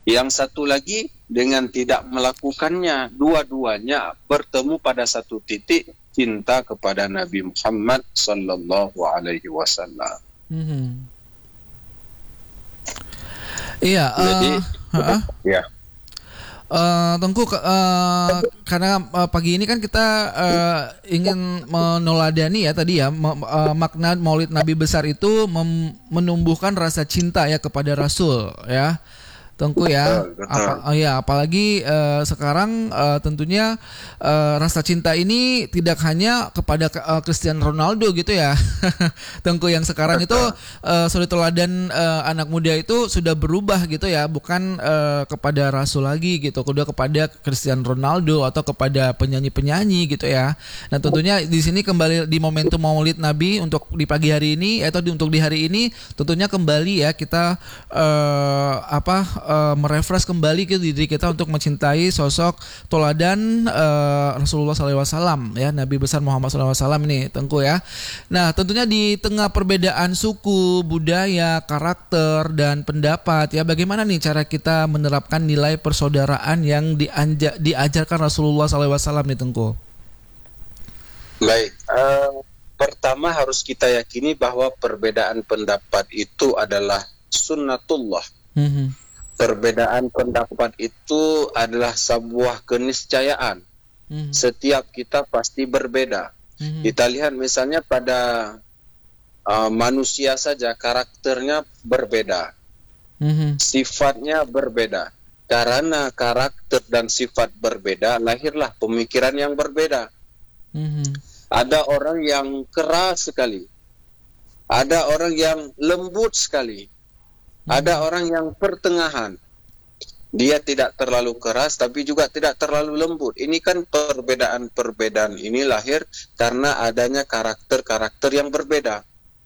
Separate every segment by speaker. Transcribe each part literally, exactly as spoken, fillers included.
Speaker 1: Yang satu lagi dengan tidak melakukannya. Dua-duanya bertemu pada satu titik cinta kepada Nabi Muhammad sallallahu alaihi wasallam.
Speaker 2: Mm-hmm. Iya.
Speaker 1: Jadi,
Speaker 2: uh, uh-uh.
Speaker 1: ya.
Speaker 2: Uh, Tengku, uh, karena uh, pagi ini kan kita uh, ingin meneladani ya tadi ya m- uh, makna Maulid Nabi besar itu mem- menumbuhkan rasa cinta ya kepada Rasul ya. Tengku ya,
Speaker 1: betul, betul.
Speaker 2: Apa, uh, ya apalagi uh, sekarang uh, tentunya uh, rasa cinta ini tidak hanya kepada uh, Cristiano Ronaldo gitu ya, Tengku, yang sekarang betul. itu uh, suri teladan uh, anak muda itu sudah berubah gitu ya, bukan uh, kepada Rasul lagi gitu, sudah kepada Cristiano Ronaldo atau kepada penyanyi-penyanyi gitu ya. Nah tentunya di sini kembali di momentum Maulid Nabi untuk di pagi hari ini atau di, untuk di hari ini tentunya kembali ya kita uh, apa Uh, merefresh kembali ke diri kita untuk mencintai sosok teladan uh, Rasulullah shallallahu alaihi wasallam ya, Nabi besar Muhammad shallallahu alaihi wasallam ini Tengku ya. Nah tentunya di tengah perbedaan suku, budaya, karakter dan pendapat ya, bagaimana nih cara kita menerapkan nilai persaudaraan yang dianja, diajarkan Rasulullah shallallahu alaihi wasallam nih Tengku?
Speaker 1: Baik, uh, pertama harus kita yakini bahwa perbedaan pendapat itu adalah sunnatullah.
Speaker 2: Mm-hmm.
Speaker 1: Perbedaan pendapat itu adalah sebuah keniscayaan. Mm-hmm. Setiap kita pasti berbeda. Mm-hmm. Kita lihat misalnya pada uh, manusia saja karakternya berbeda. Mm-hmm. Sifatnya berbeda. Karena karakter dan sifat berbeda, lahirlah pemikiran yang berbeda. Mm-hmm. Ada orang yang keras sekali. Ada orang yang lembut sekali. Ada orang yang pertengahan. Dia tidak terlalu keras tapi juga tidak terlalu lembut. Ini kan perbedaan-perbedaan ini lahir karena adanya karakter-karakter yang berbeda.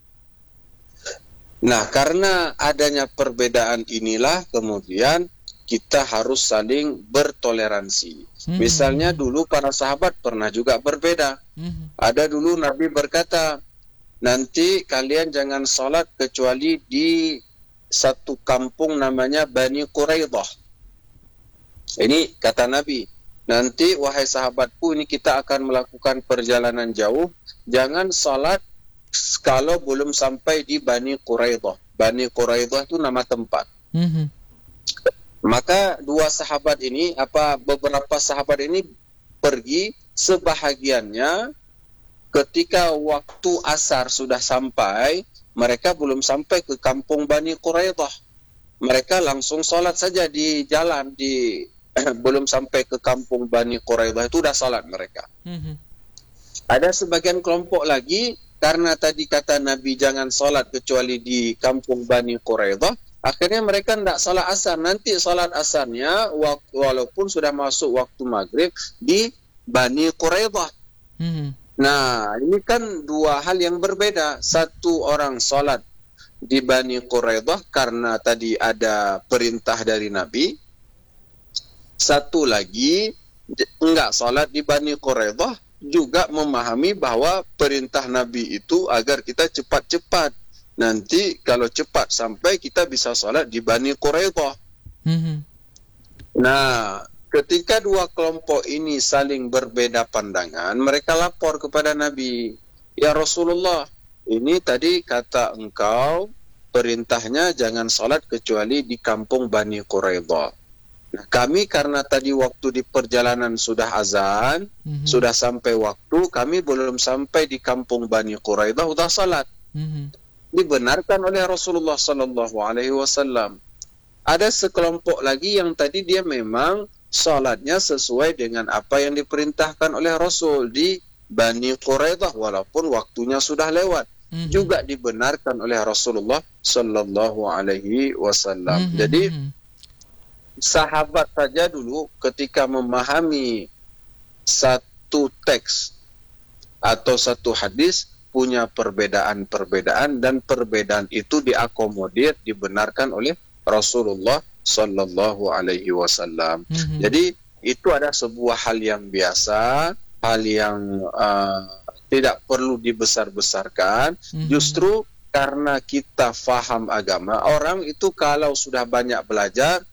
Speaker 1: Nah, karena adanya perbedaan inilah kemudian kita harus saling bertoleransi. Mm-hmm. Misalnya dulu para sahabat pernah juga berbeda. Mm-hmm. Ada dulu Nabi berkata, nanti kalian jangan sholat kecuali di satu kampung namanya Bani Quraidah. Ini kata Nabi, nanti wahai sahabatku ini kita akan melakukan perjalanan jauh, jangan salat kalau belum sampai di Bani Quraidah. Bani Quraidah itu nama tempat. Mm-hmm. Maka dua sahabat ini, apa beberapa sahabat ini pergi, sebahagiannya ketika waktu asar sudah sampai, mereka belum sampai ke kampung Bani Quraidah. Mereka langsung sholat saja di jalan, di belum sampai ke kampung Bani Quraidah itu sudah sholat mereka. Mm-hmm. Ada sebagian kelompok lagi, karena tadi kata Nabi jangan sholat kecuali di kampung Bani Quraidah, akhirnya mereka tidak sholat asar. Nanti sholat asarnya walaupun sudah masuk waktu maghrib di Bani Quraidah. Mm-hmm. Nah, ini kan dua hal yang berbeda. Satu orang sholat di Bani Quraidah karena tadi ada perintah dari Nabi. Satu lagi enggak sholat di Bani Quraidah juga memahami bahwa perintah Nabi itu agar kita cepat-cepat. Nanti kalau cepat sampai kita bisa sholat di Bani Quraidah. Mm-hmm. Nah, ketika dua kelompok ini saling berbeda pandangan, mereka lapor kepada Nabi, ya Rasulullah, ini tadi kata engkau perintahnya jangan sholat kecuali di kampung Bani Quraidah. Nah, kami karena tadi waktu di perjalanan sudah azan, mm-hmm. sudah sampai waktu, kami belum sampai di kampung Bani Quraidah, sudah sholat. Mm-hmm. Dibenarkan oleh Rasulullah Sallallahu Alaihi Wasallam. Ada sekelompok lagi yang tadi dia memang salatnya sesuai dengan apa yang diperintahkan oleh Rasul di Bani Quraidah walaupun waktunya sudah lewat. Mm-hmm. Juga dibenarkan oleh Rasulullah sallallahu alaihi wasallam. Mm-hmm. Jadi sahabat saja dulu ketika memahami satu teks atau satu hadis punya perbedaan-perbedaan dan perbedaan itu diakomodir, dibenarkan oleh Rasulullah sallallahu alaihi wasallam. Mm-hmm. Jadi itu ada sebuah hal yang biasa, hal yang uh, tidak perlu dibesar-besarkan. Mm-hmm. Justru karena kita faham agama, orang itu kalau sudah banyak belajar,